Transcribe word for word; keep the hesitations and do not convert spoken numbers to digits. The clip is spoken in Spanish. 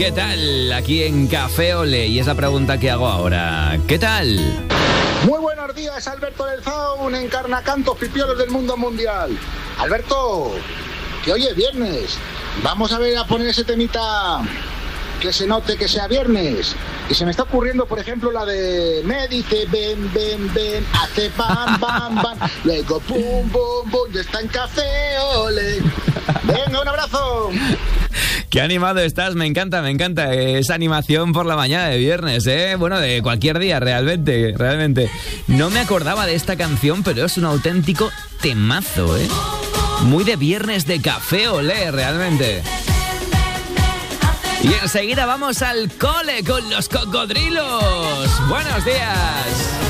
¿Qué tal? Aquí en Café Ole, y es la pregunta que hago ahora. ¿Qué tal? Muy buenos días, Alberto del Zaun, en Carnacantos Pipiolos del Mundo Mundial. Alberto, que hoy es viernes. Vamos a ver a poner ese temita que se note que sea viernes. Y se me está ocurriendo, por ejemplo, la de me dice ven, ven, ven, hace bam, bam, bam, luego pum, pum, pum, ya está en Café Ole. Venga, un abrazo. Qué animado estás, me encanta, me encanta esa animación por la mañana de viernes, ¿eh? Bueno, de cualquier día, realmente, realmente. No me acordaba de esta canción, pero es un auténtico temazo, ¿eh? Muy de viernes de Café Olé, realmente. Y enseguida vamos al cole con los cocodrilos. ¡Buenos días!